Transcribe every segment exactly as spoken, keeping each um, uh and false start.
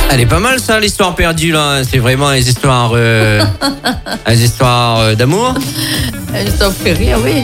Elle est pas mal ça, l'histoire perdue là. C'est vraiment les histoires, euh, les histoires euh, d'amour. Ça me fait rire, oui.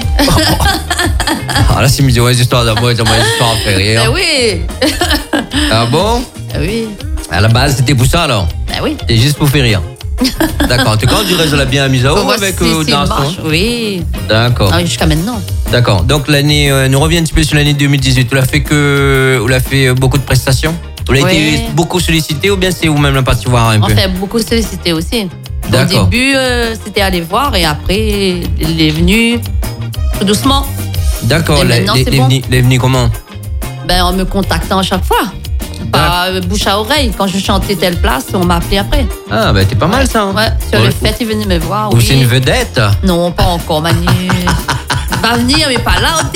Ah là, c'est mis ouais, les histoires d'amour, les histoires à faire rire. Ben oui. Ah bon? Ben oui. À la base, c'était pour ça alors. Ben oui. C'est juste pour faire rire. D'accord. En tout cas, du reste de la bien amusée Bon, avec si, euh, si, dans marche, oui. D'accord. Ah oui, jusqu'à maintenant. D'accord. Donc l'année, euh, nous revient un petit peu sur l'année deux mille dix-huit. Vous l'avez fait que, vous l'avez fait beaucoup de prestations. Vous l'avez Oui. été beaucoup sollicité ou bien c'est vous-même la partie voir un On peu. fait beaucoup sollicité aussi. Au D'accord. début, euh, c'était aller voir et après, il est venu tout doucement. D'accord. Et Les, maintenant, les, c'est les bon. venus- les venus comment? Ben, en me contactant à chaque fois. Par euh, bouche à oreille. Quand je chantais telle place, on m'a appelé après. Ah bah t'es pas mal ça. Hein. Ouais, sur Ouais. les fêtes, ils venaient me voir. Ou oui. c'est une vedette? Non, pas encore, Manu. Va venir, mais pas là.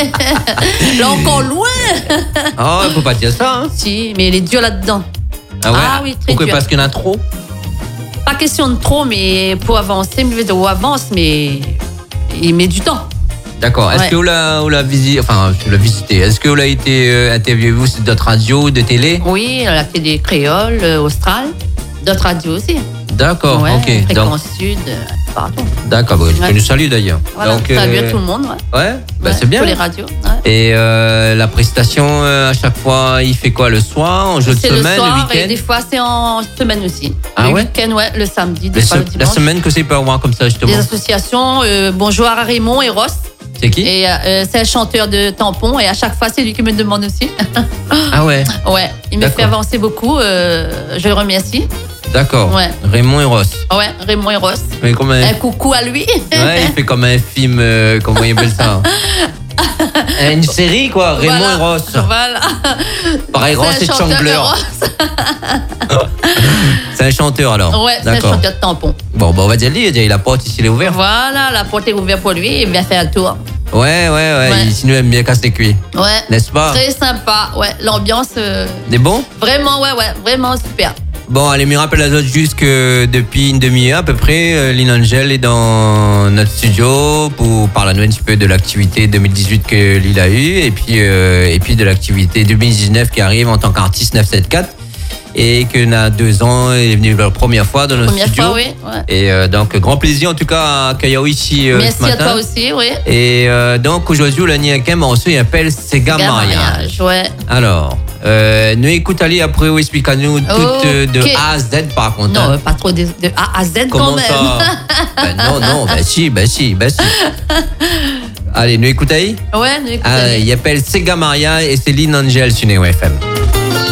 Là, encore loin. Ah, oh, faut pas dire ça. Hein. Si, mais il est dur là-dedans. Ah ouais. Ah oui, très Pourquoi? dur. Parce qu'il y en a trop. Pas question de trop, mais pour avancer, mais on avance, mais il met du temps. D'accord. Est-ce Ouais. que vous l'avez vous la visité, enfin, vous l'avez visité. Est-ce que vous l'avez été euh, interviewé vous sur d'autres radios, de télé? Oui, elle a fait des créoles, euh, australes, d'autres radios aussi. D'accord. Ouais, Ok. Donc, Fréquence Sud, euh, partout. d'accord. Bon, je Ouais. nous salue d'ailleurs. Voilà, Donc, salut euh, à tout le monde. Ouais. Ouais. Bah Ouais, c'est bien. Tous les radios. Ouais. Et euh, la prestation, euh, à chaque fois, il fait quoi? Le soir, en jeu de C'est le semaine, soir le et des week-end? fois c'est en semaine aussi. Ah le ouais week-end, ouais, le samedi, des La, fois se- le la dimanche. semaine que c'est peut avoir comme ça, justement. Des associations, euh, bonjour à Raymond et Ross. C'est qui? Et euh, c'est un chanteur de tampon et à chaque fois c'est lui qui me demande aussi. Ah ouais. Ouais, il me D'accord. fait avancer beaucoup. euh, je le remercie. D'accord. Ouais. Raymond et Ross. Ouais, Raymond et Ross. Mais comme un, Un coucou à lui. ouais, il fait comme un film, euh, comment il appelle ça? Une série quoi, Raymond Voilà. et Ross. Voilà. Pareil, Ross C'est et un chanteur de Chandler. Ross. C'est un chanteur alors. Ouais, c'est un D'accord. chanteur de tampon. Bon, bah, on va dire lui, il a la porte ici, il est ouvert. Voilà, la porte est ouverte pour lui. Il vient faire un tour. Ouais, ouais, ouais. Ouais. Il sinon, il aime bien casser les cuits. Ouais. N'est-ce pas? Très sympa. Ouais, l'ambiance, euh, C'est bon? vraiment, ouais, ouais, vraiment super. Bon, allez, me rappelle à autres juste que depuis une demi-heure à peu près, euh, Lynn Angel est dans notre studio pour parler un petit peu de l'activité deux mille dix-huit que Lille a eue et puis, euh, et puis de l'activité deux mille dix-neuf qui arrive en tant qu'artiste neuf cent soixante-quatorze et que n'a deux ans, il est venu la première fois dans notre Première studio. fois, oui. Ouais. Et euh, donc, grand plaisir en tout cas à accueillir ici euh, ce Merci à matin. toi aussi, oui. Et euh, donc aujourd'hui, on a un thème il appelle Sega Mariage. Mariage, ouais. Alors, euh, nous écoutons Ali après, explique-nous tout euh, de Ok. A à Z par contre. Non, hein. euh, pas trop de, de A à Z Comment quand même. ça? Ben non, non, ben si, ben si, ben si. Allez, nous écoutons. Ouais, nous écoutons. Ah, il appelle Sega Maria et c'est Lynn Angel sur Neo F M.